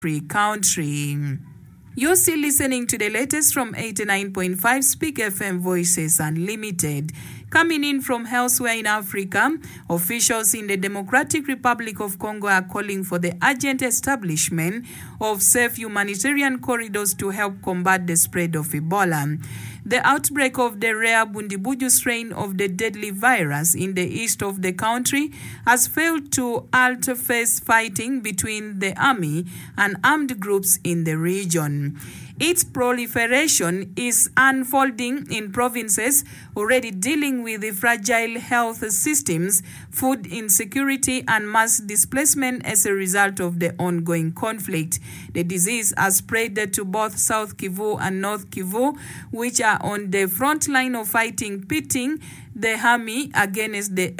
free country. You're still listening to the latest from 89.5 Speak FM Voices Unlimited. Coming in from elsewhere in Africa, officials in the Democratic Republic of Congo are calling for the urgent establishment of safe humanitarian corridors to help combat the spread of Ebola. The outbreak of the rare Bundibujo strain of the deadly virus in the east of the country has failed to halt fierce fighting between the army and armed groups in the region. Its proliferation is unfolding in provinces already dealing with the fragile health systems, food insecurity, and mass displacement as a result of the ongoing conflict. The disease has spread to both South Kivu and North Kivu, which are on the front line of fighting, pitting the army against the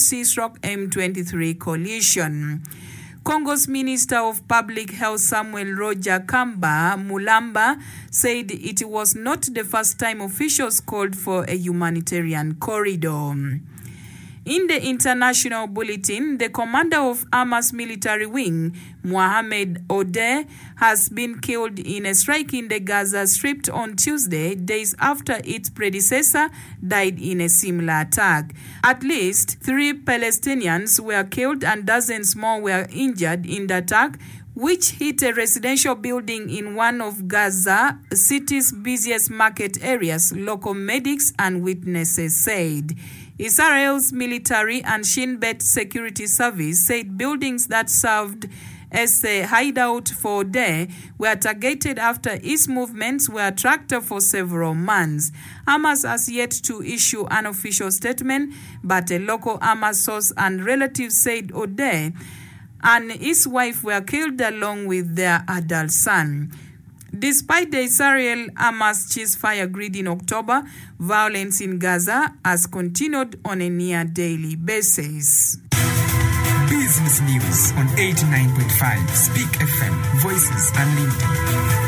AFC/M23 coalition. Congo's Minister of Public Health Samuel Roger Kamba Mulamba said it was not the first time officials called for a humanitarian corridor. In the international bulletin, the commander of Hamas military wing, Mohamed Odeh, has been killed in a strike in the Gaza Strip on Tuesday, days after its predecessor died in a similar attack. At least 3 Palestinians were killed and dozens more were injured in the attack, which hit a residential building in one of Gaza City's busiest market areas, local medics and witnesses said. Israel's military and Shin Bet security service said buildings that served as a hideout for Odeh were targeted after his movements were tracked for several months. Hamas has yet to issue an official statement, but a local Hamas source and relatives said Odeh and his wife were killed along with their adult son. Despite the Israel-Hamas ceasefire agreed in October, violence in Gaza has continued on a near-daily basis. Business News on 89.5 Speak FM, Voices Unlimited.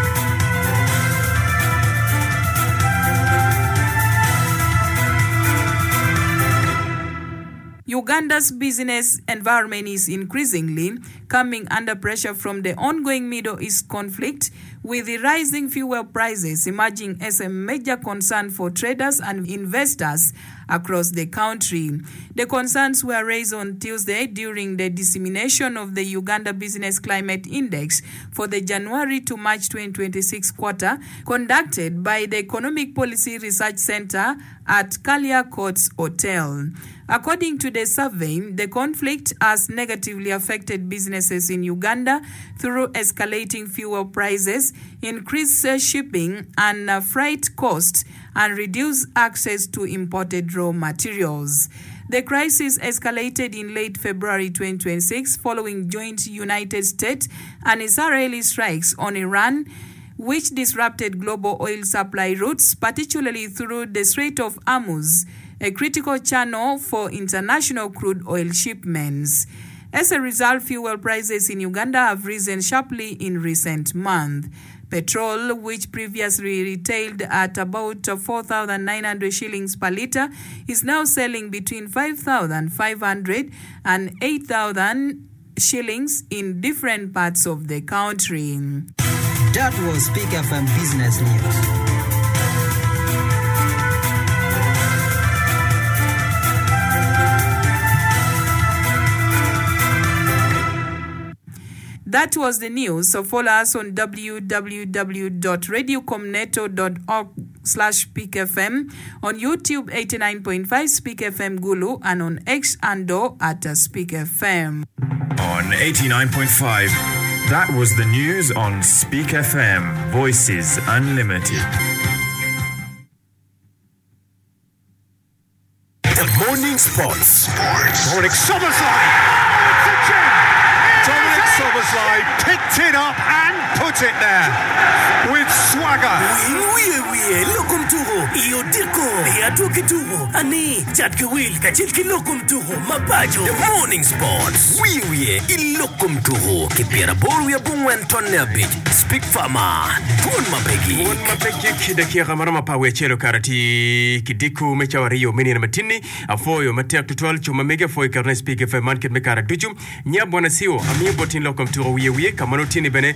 Uganda's business environment is increasingly coming under pressure from the ongoing Middle East conflict, with the rising fuel prices emerging as a major concern for traders and investors across the country. The concerns were raised on Tuesday during the dissemination of the Uganda Business Climate Index for the January to March 2026 quarter, conducted by the Economic Policy Research Center at Kalia Courts Hotel. According to the survey, the conflict has negatively affected businesses in Uganda through escalating fuel prices, increased shipping and freight costs, and reduced access to imported raw materials. The crisis escalated in late February 2026 following joint United States and Israeli strikes on Iran, which disrupted global oil supply routes, particularly through the Strait of Hormuz, a critical channel for international crude oil shipments. As a result, fuel prices in Uganda have risen sharply in recent months. Petrol, which previously retailed at about 4,900 shillings per litre, is now selling between 5,500 and 8,000 shillings in different parts of the country. That was Speak FM Business News. That was the news. So follow us on www.radiocomneto.org/speakfm, on YouTube 89.5 Speak FM Gulu, and on X Ando at Speak FM. On 89.5, that was the news on Speak FM, Voices Unlimited. The morning sports. Dominic Szoboszlai. Dominic Szoboszlai picked it up and put it there with swag. Saka. Wiye loko mturo iyo diko ya tuki turo ani chatke wil kachilki loko mturo mapajo The Morning Sports wiye iloko mturo kipira boru ya bungwen tonne beach speak farmer gon mapegi kidaki gamarama pawe chelo karati kidiku mechawariyo mini na matini afoyo matek tutual chuma mega foy karna Speak FM market mekara dujum nyabwana siwo amiyo botin loko mturo wiye kamanotini bene